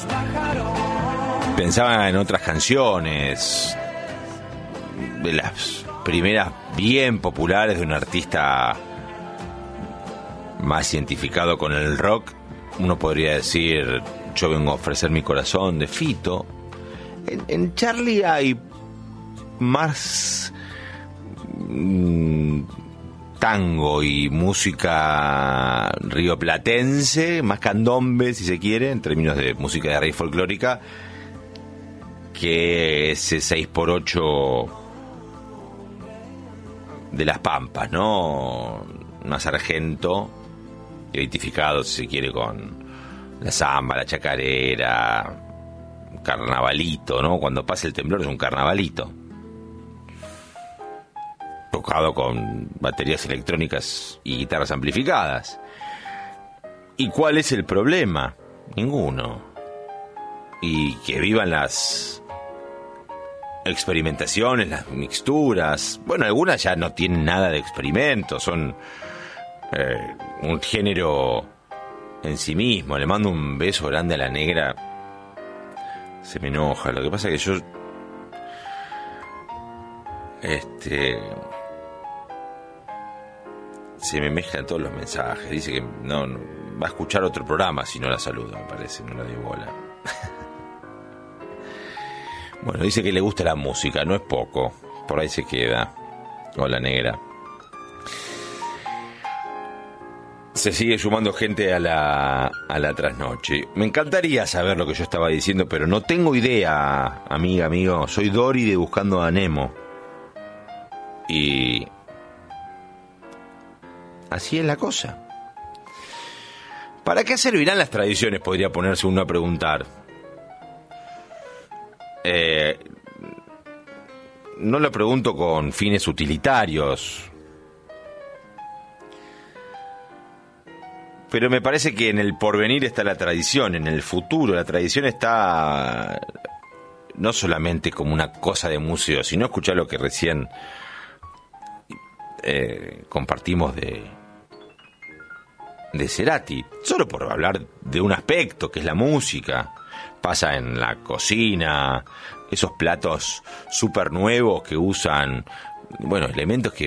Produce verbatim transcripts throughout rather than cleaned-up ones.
Pensaba en otras canciones, de las primeras bien populares de un artista más identificado con el rock. Uno podría decir Yo vengo a ofrecer mi corazón, de Fito. En, en Charlie hay más mmm, tango y música rioplatense, más candombe si se quiere, en términos de música de raíz folclórica, que ese seis por ocho de las Pampas, ¿no? Una Sargento, identificado si se quiere con la samba, la chacarera, carnavalito, ¿no? Cuando pasa el temblor es un carnavalito, tocado con baterías electrónicas y guitarras amplificadas. ¿Y cuál es el problema? Ninguno. Y que vivan las experimentaciones, las mixturas. Bueno, algunas ya no tienen nada de experimento, son eh, un género en sí mismo. Le mando un beso grande a la negra. Se me enoja. Lo que pasa es que yo este se me mezclan todos los mensajes. Dice que no, no va a escuchar otro programa si no la saludo, me parece, no la doy bola. Bueno, dice que le gusta la música, no es poco. Por ahí se queda. Hola, negra. Se sigue sumando gente a la, a la trasnoche. Me encantaría saber lo que yo estaba diciendo, pero no tengo idea, amiga, amigo. Soy Dory de Buscando a Nemo. Y así es la cosa. ¿Para qué servirán las tradiciones? Podría ponerse uno a preguntar. Eh, no lo pregunto con fines utilitarios, pero me parece que en el porvenir está la tradición, en el futuro la tradición está no solamente como una cosa de museo, sino escuchar lo que recién eh, compartimos de de Cerati, solo por hablar de un aspecto que es la música. Pasa en la cocina, esos platos súper nuevos que usan, bueno, elementos que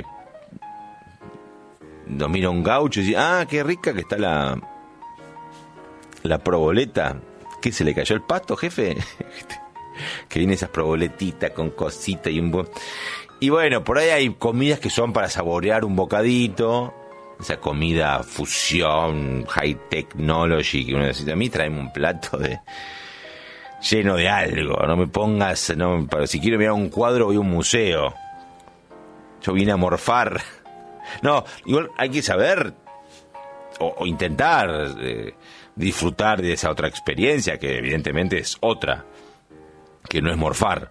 nos mira un gaucho y dice, ah, qué rica que está la la proboleta. ¿Qué, se le cayó el pasto, jefe? Que viene esas proboletitas con cosita y un buen... Y bueno, por ahí hay comidas que son para saborear un bocadito, esa comida fusión, high technology, que uno necesita. A mí tráeme un plato de lleno de algo, no me pongas, no, para, si quiero mirar un cuadro voy a un museo. Yo vine a morfar. No, igual hay que saber o, o intentar eh, disfrutar de esa otra experiencia, que evidentemente es otra, que no es morfar.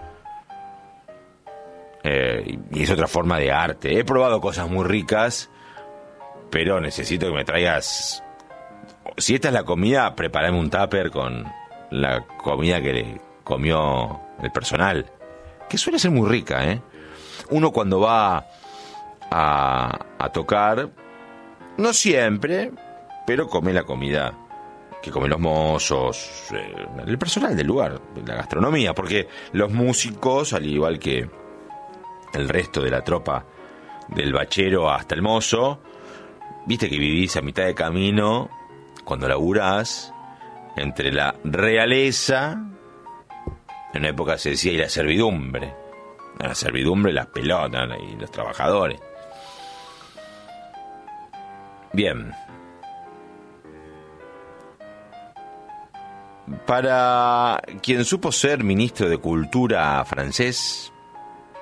Eh, y es otra forma de arte. He probado cosas muy ricas, pero necesito que me traigas, si esta es la comida, prepárame un tupper con la comida que le comió el personal, que suele ser muy rica, ¿eh? Uno cuando va a, a tocar, no siempre, pero come la comida que comen los mozos, eh, el personal del lugar, la gastronomía, porque los músicos, al igual que el resto de la tropa, del bachero hasta el mozo, viste que vivís a mitad de camino cuando laburás entre la realeza, en una época se decía, y la servidumbre. La servidumbre, las pelotas y los trabajadores. Bien. Para quien supo ser ministro de Cultura francés,